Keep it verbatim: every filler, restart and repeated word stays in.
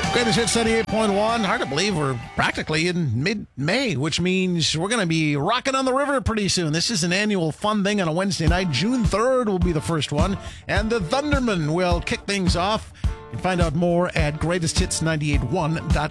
Greatest Hits ninety-eight point one. Hard to believe we're practically in mid-May, which means we're going to be rocking on the river pretty soon. This is an annual fun thing on a Wednesday night. June third will be the first one, and the Thundermen will kick things off. You can find out more at greatest hits nine eight one dot com.